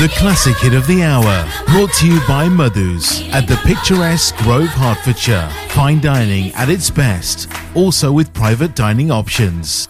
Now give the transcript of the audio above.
The classic hit of the hour, brought to you by Madhu's at the picturesque Grove, Hertfordshire. Fine dining at its best, also with private dining options.